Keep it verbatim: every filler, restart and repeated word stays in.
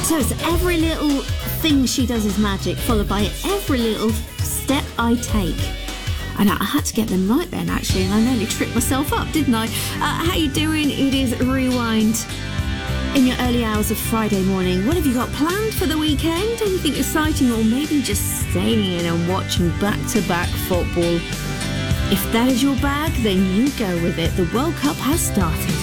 So it's every little thing she does is magic, followed by every little step I take. And I had to get them right then, actually, and I nearly tripped myself up, didn't I? Uh, how you doing? It is Rewind in your early hours of Friday morning. What have you got planned for the weekend? Anything exciting, or maybe just staying in and watching back-to-back football? If that is your bag, then you go with it. The World Cup has started.